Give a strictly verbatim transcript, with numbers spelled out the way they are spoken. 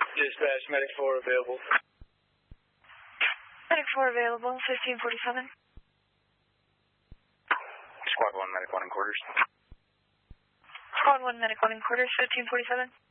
Dispatch, Medic four available. Medic four available, fifteen forty-seven. Squad one, Medic one in quarters. Squad one, Medic one in quarters, fifteen forty-seven.